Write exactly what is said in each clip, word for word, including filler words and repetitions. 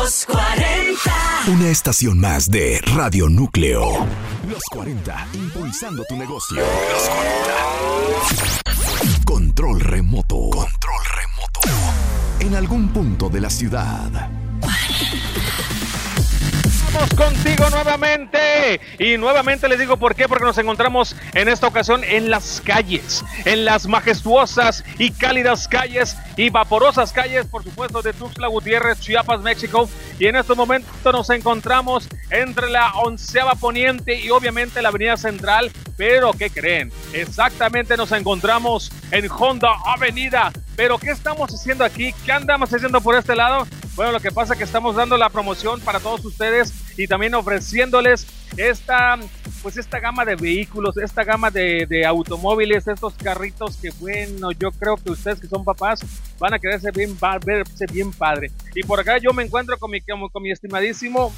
Los cuarenta. Una estación más de Radio Núcleo. Los cuarenta, impulsando tu negocio. Los cuarenta. Control remoto. Control remoto. En algún punto de la ciudad. Estamos contigo nuevamente y nuevamente les digo por qué, porque nos encontramos en esta ocasión en las calles, en las majestuosas y cálidas calles y vaporosas calles, por supuesto, de Tuxtla Gutiérrez, Chiapas, México, y en este momento nos encontramos entre la onceava poniente y obviamente la avenida central, pero ¿qué creen? Exactamente nos encontramos en Honda Avenida, pero ¿qué estamos haciendo aquí? ¿Qué andamos haciendo por este lado? Bueno, lo que pasa es que estamos dando la promoción para todos ustedes y también ofreciéndoles esta, pues esta gama de vehículos, esta gama de, de automóviles, estos carritos que, bueno, yo creo que ustedes que son papás van a quererse bien, verse bien padre. Y por acá yo me encuentro con mi, con, con mi estimadísimo,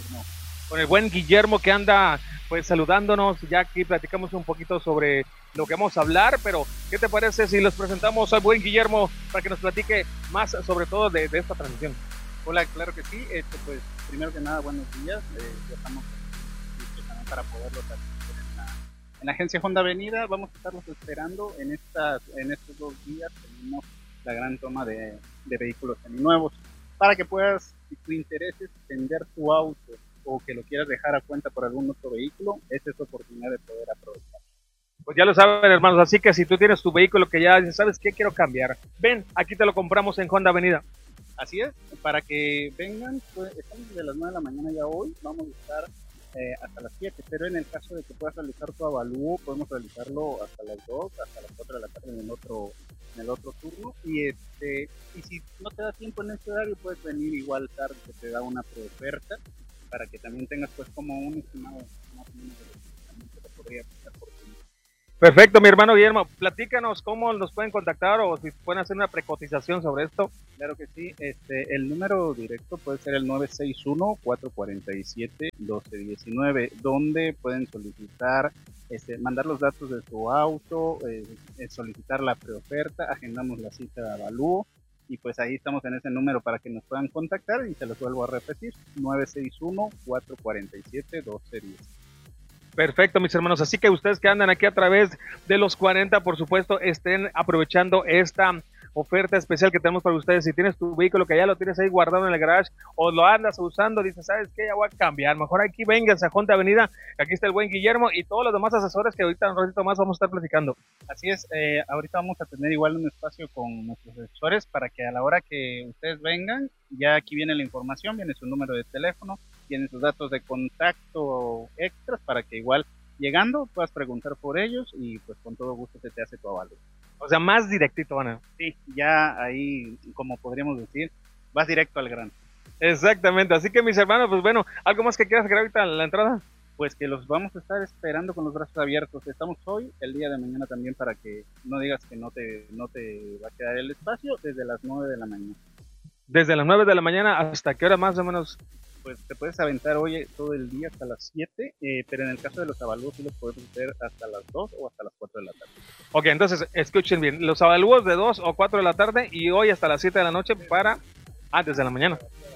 con el buen Guillermo que anda pues saludándonos. Ya aquí platicamos un poquito sobre lo que vamos a hablar, pero ¿qué te parece si los presentamos al buen Guillermo para que nos platique más sobre todo de, de esta transmisión? Hola, claro que sí. Este, pues primero que nada, buenos días. Eh, ya estamos listos también para poderlos atender en la, en la agencia Honda Avenida. Vamos a estarlos esperando en estas, en estos dos días. Tenemos la gran toma de, de vehículos seminuevos para que puedas, si tu interés es vender tu auto o que lo quieras dejar a cuenta por algún otro vehículo, esta es tu oportunidad de poder aprovechar. Pues ya lo saben, hermanos, así que si tú tienes tu vehículo que ya dices, ¿sabes qué? Quiero cambiar. Ven, aquí te lo compramos en Honda Avenida. Así es, para que vengan, pues, estamos desde las nueve de la mañana ya hoy, vamos a estar eh, hasta las siete, pero en el caso de que puedas realizar tu avalúo, podemos realizarlo hasta las dos, hasta las cuatro de la tarde en el otro, en el otro turno, y este y si no te da tiempo en este horario, puedes venir igual tarde, que te da una preoferta, para que también tengas pues como un estimado más o menos de lo que también te lo podría prestar por ti. Perfecto, mi hermano Guillermo, platícanos cómo nos pueden contactar o si pueden hacer una precotización sobre esto. Claro que sí, este, el número directo puede ser el nueve seis uno, cuatro cuatro siete, uno dos uno nueve, donde pueden solicitar, este, mandar los datos de su auto, eh, solicitar la preoferta, agendamos la cita de avalúo, y pues ahí estamos en ese número para que nos puedan contactar, y se los vuelvo a repetir, nueve seis uno, cuatro cuatro siete, uno dos uno nueve. Perfecto, mis hermanos, así que ustedes que andan aquí a través de los cuarenta, por supuesto, estén aprovechando esta oferta especial que tenemos para ustedes. Si tienes tu vehículo que ya lo tienes ahí guardado en el garage o lo andas usando, dices, ¿sabes qué? Ya voy a cambiar, mejor aquí vengas a Honda Avenida, aquí está el buen Guillermo y todos los demás asesores que ahorita un ratito más vamos a estar platicando. Así es, eh, ahorita vamos a tener igual un espacio con nuestros asesores para que a la hora que ustedes vengan, ya aquí viene la información, viene su número de teléfono, tienen sus datos de contacto extras para que igual llegando puedas preguntar por ellos y pues con todo gusto se te hace tu avalúo. O sea, más directito, Ana. Sí, ya ahí, como podríamos decir, vas directo al grano. Exactamente, así que mis hermanos, pues bueno, ¿algo más que quieras agregar ahorita en la entrada? Pues que los vamos a estar esperando con los brazos abiertos. Estamos hoy, el día de mañana también, para que no digas que no te, no te va a quedar el espacio, desde las nueve de la mañana. Desde las nueve de la mañana, ¿hasta qué hora más o menos? Pues te puedes aventar hoy todo el día hasta las siete, eh, pero en el caso de los avalúos sí los podemos hacer hasta las dos o hasta las cuatro de la tarde. Ok, entonces escuchen bien, los avalúos de dos o cuatro de la tarde y hoy hasta las siete de la noche para antes de la mañana.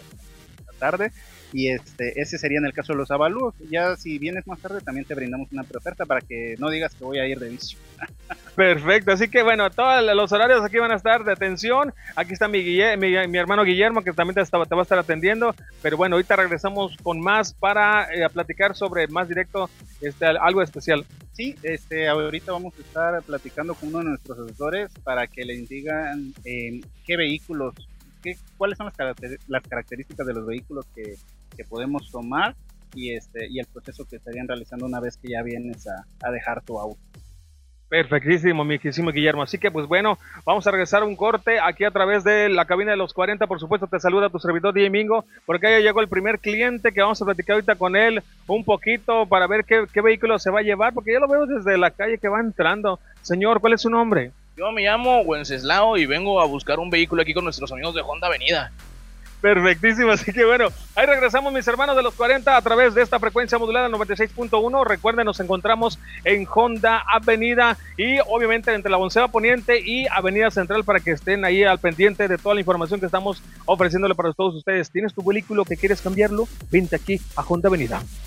La tarde, y este ese sería en el caso de los avalúos. Ya si vienes más tarde también te brindamos una preoferta para que no digas que voy a ir de vicio. Perfecto, así que bueno, todos los horarios aquí van a estar de atención. Aquí está mi, Guille, mi, mi hermano Guillermo que también te, está, te va a estar atendiendo, pero bueno, ahorita regresamos con más para eh, platicar sobre más directo este, algo especial. Sí, este, ahorita vamos a estar platicando con uno de nuestros asesores para que les digan eh, qué vehículos, qué, cuáles son las, caracter las características de los vehículos que, que podemos tomar y, este, y el proceso que estarían realizando una vez que ya vienes a, a dejar tu auto. Perfectísimo, mi querísimo Guillermo. Así que, pues bueno, vamos a regresar a un corte aquí a través de la cabina de los cuarenta. Por supuesto, te saluda tu servidor D J Mingo, porque ya llegó el primer cliente que vamos a platicar ahorita con él un poquito para ver qué, qué vehículo se va a llevar, porque yo lo veo desde la calle que va entrando. Señor, ¿cuál es su nombre? Yo me llamo Wenceslao y vengo a buscar un vehículo aquí con nuestros amigos de Honda Avenida. Perfectísimo, así que bueno, ahí regresamos mis hermanos de los cuarenta a través de esta frecuencia modulada noventa y seis punto uno. Recuerden, nos encontramos en Honda Avenida y obviamente entre la Onceva Poniente y Avenida Central para que estén ahí al pendiente de toda la información que estamos ofreciéndole para todos ustedes. ¿Tienes tu vehículo que quieres cambiarlo? Vente aquí a Honda Avenida.